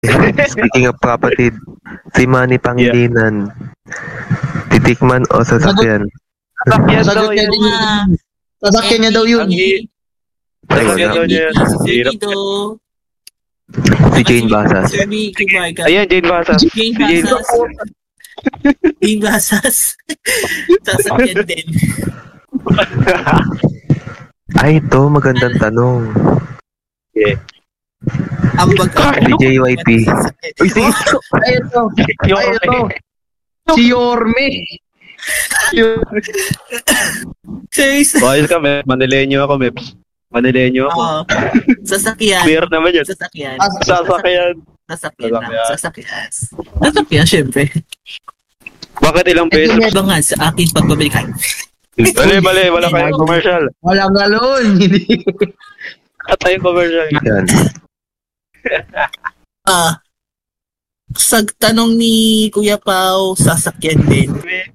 Speaking of kapatid, si Manny Pangilinan, titikman o sasakyan? Sasakyan daw Sagot niya yan. din yun. Sasakyan niya daw yun. Sasakyan daw niya yan. Hirap. Si Jane Basas. Sir Vicky Vargas. Ayan, Jane Basas. Jane Si Jane Basas. Jane Basas. Sasakyan din. Ay, ito, magandang tanong. Yeah. Ang Si JYP. Ay, ito. Ay, ito. Si Yorme. Serious. Ayos ka, Meps. Manilenyo ako, Meps. Manilenyo ako. Oo. Sasakyan. Clear naman yun. Sasakyan. Sasakyan. Sasakyan. Sasakyan, syempre. Bakit ilang pesos? Abangan sa aking pagbabalikan. Mali. Wala kayong commercial. Walang galon. Hindi. Wala tayong commercial. Yan. Sa tanong ni Kuya Pao, sasakyan din.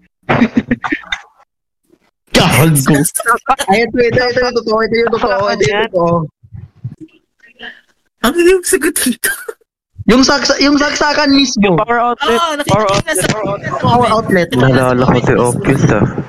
Gago. Ay, ito. Totoo. Ito yung totoo. Ano yung sagot nito? Yung saksakan mismo. Power outlet. Power outlet. Nalala ko si Opus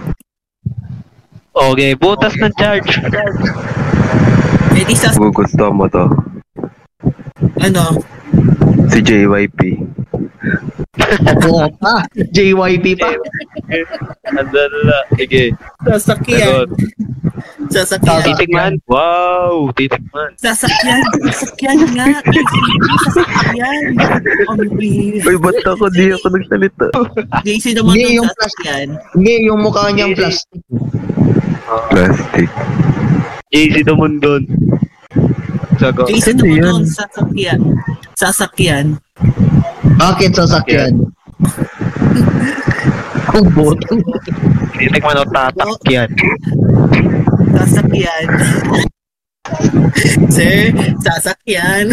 Okay, butas ng charge. Pwede sa Gugusto mo to. ano? Si JYP. Oo pa. JYP pa. Andun na. Sige. Sasakyan. Sagot. Sasakyan. Titikman. Wow, titikman. Sasakyan nga. Sasakyan. Uy, ba't ako? Di ako nagsalita. JC naman Hindi, yung yung sasakyan. Hindi, yung mukha niyang plastic. Plastic. Easy naman doon. Sagot. JC Ano naman yun? yung sasakyan. Sasakyan. Bakit sasakyan? Kung botong. Titikman o tatakyan. Sasakyan. Sir, sasakyan.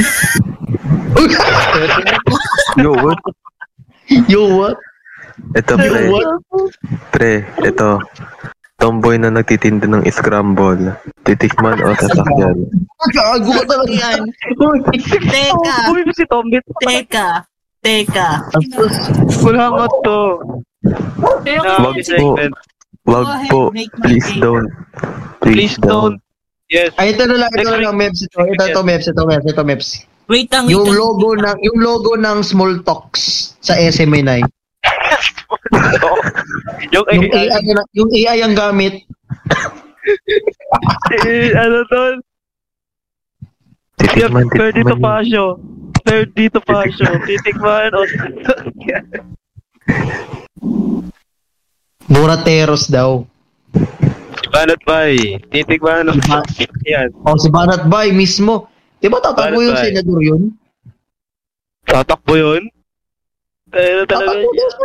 Yo, what? Yo, what? Ito, pre. Ito. Tomboy na nagtitinda ng scramble. Titikman o sasakyan? Gago ka talaga. Teka. Uy, si Tombit. Teka. Wala nga to. Wag po. Wag po. Please don't. Please don't. Yes. Ay, ito na lang, Meps. Ito, Meps. Wait lang. Yung logo ng Small Talks sa SMA9. Yung AI ang gamit. Ano to? Titikman, Third dito titikman. pasyo. Third dito pasyo. Titikman o Burateros daw. Si Banat Bay. Titikman o yan. O, si Banat Bay mismo. Diba tatakbo Banat yung Bay. senador yun? Tatakbo yun? Talaga. Tatakbo